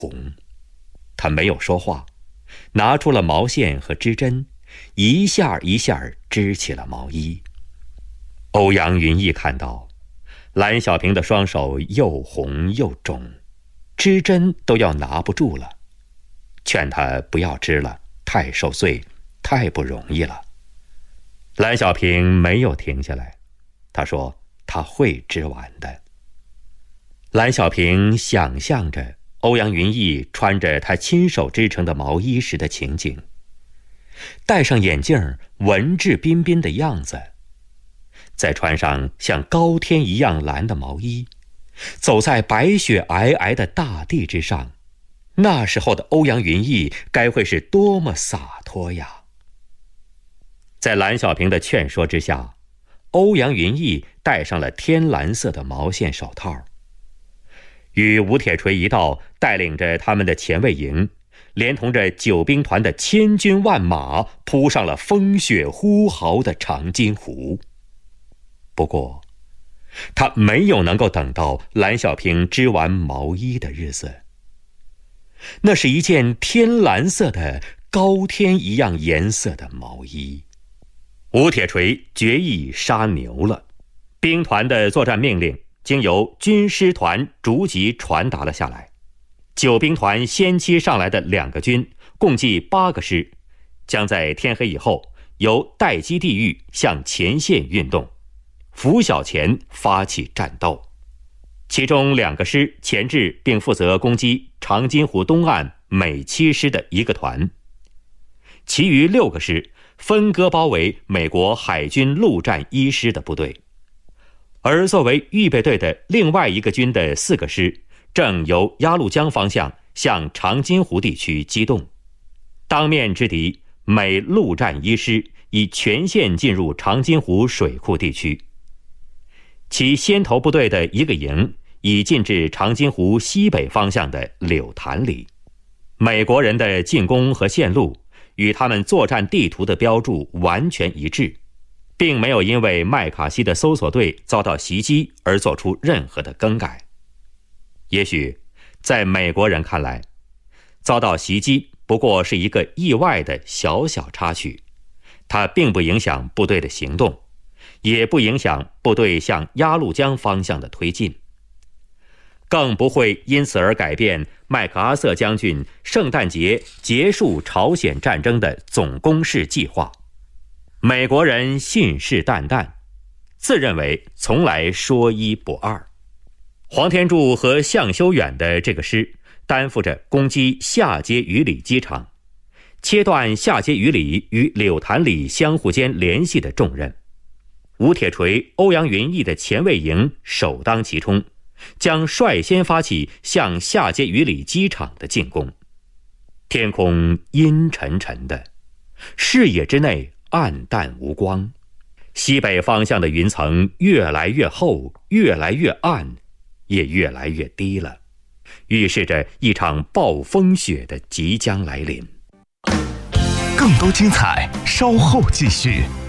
红。他没有说话，拿出了毛线和织针，一下一下织起了毛衣。欧阳云逸看到蓝小平的双手又红又肿，织针都要拿不住了，劝他不要织了，太受罪，太不容易了。蓝小平没有停下来，他说他会织完的。蓝小平想象着欧阳云逸穿着他亲手织成的毛衣时的情景，戴上眼镜，文质彬彬的样子，再穿上像高天一样蓝的毛衣，走在白雪皑皑的大地之上，那时候的欧阳云逸该会是多么洒脱呀！在蓝小平的劝说之下，欧阳云逸戴上了天蓝色的毛线手套，与吴铁锤一道带领着他们的前卫营，连同着九兵团的千军万马，扑上了风雪呼号的长津湖。不过他没有能够等到蓝小平织完毛衣的日子。那是一件天蓝色的高天一样颜色的毛衣。吴铁锤决意杀牛了，兵团的作战命令经由军师团逐级传达了下来。九兵团先期上来的2个军，共计8个师，将在天黑以后由待机地域向前线运动，拂晓前发起战斗。其中2个师前置并负责攻击长津湖东岸美7师的一个团，其余6个师分割包围美国海军陆战1师的部队。而作为预备队的另外一个军的4个师，正由鸭绿江方向向长津湖地区机动。当面之敌美陆战1师已全线进入长津湖水库地区，其先头部队的一个营已进至长津湖西北方向的柳潭里。美国人的进攻和线路与他们作战地图的标注完全一致，并没有因为麦卡锡的搜索队遭到袭击而做出任何的更改。也许在美国人看来，遭到袭击不过是一个意外的小小插曲，它并不影响部队的行动，也不影响部队向鸭绿江方向的推进，更不会因此而改变麦克阿瑟将军圣诞节结束朝鲜战争的总攻势计划。美国人信誓旦旦，自认为从来说一不二。黄天柱和向修远的这个师担负着攻击下碣隅里机场，切断下碣隅里与柳潭里相互间联系的重任。吴铁锤、欧阳云逸的前卫营首当其冲，将率先发起向下碣隅里机场的进攻。天空阴沉沉的，视野之内暗淡无光，西北方向的云层越来越厚，越来越暗，也越来越低了，预示着一场暴风雪的即将来临。 更多精彩稍后继续。